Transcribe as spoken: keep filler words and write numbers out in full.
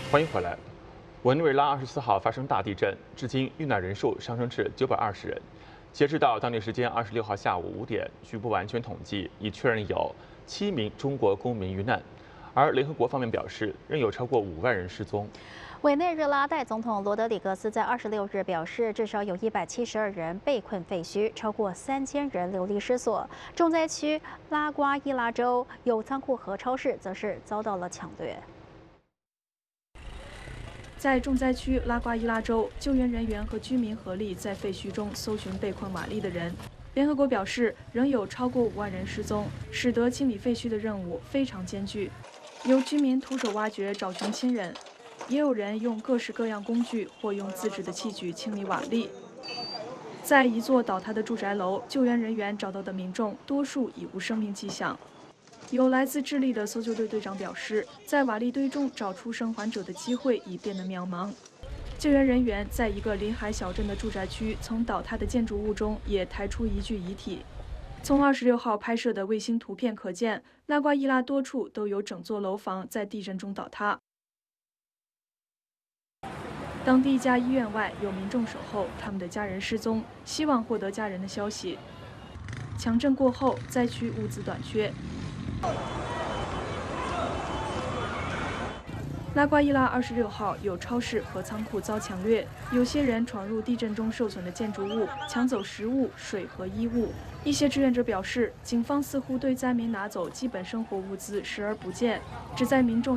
欢迎回来。委内瑞拉二十四号发生大地震，至今遇难人数上升至九百二十人。截止到当地时间二十六号下午五点，据不完全统计，已确认有七名中国公民遇难，而联合国方面表示，仍有超过五万人失踪。 委内瑞拉代总统罗德里格斯在二十六日表示，至少有一百七十二人被困废墟，超过三千人流离失所。重灾区拉瓜伊拉州有仓库和超市则是遭到了抢掠。 在重灾区拉瓜伊拉州，救援人员和居民合力在废墟中搜寻被困瓦砾的人。联合国表示，仍有超过五万人失踪，使得清理废墟的任务非常艰巨。有居民徒手挖掘找寻亲人，也有人用各式各样工具或用自制的器具清理瓦砾。在一座倒塌的住宅楼，救援人员找到的民众多数已无生命迹象。有来自智利的搜救队队长表示，在瓦砾堆中找出生还者的机会已变得渺茫。救援人员在一个临海小镇的住宅区，从倒塌的建筑物中也抬出一具遗体。从二十六号拍摄的卫星图片可见，拉瓜伊拉多处都有整座楼房在地震中倒塌。当地一家医院外有民众守候，他们的家人失踪，希望获得家人的消息。强震过后，灾区物资短缺。拉瓜伊拉二十六号有超市和仓库遭抢掠，有些人闯入地震中受损的建筑物，抢走食物、水和衣物。一些志愿者表示，警方似乎对灾民拿走基本生活物资视而不见，只在民众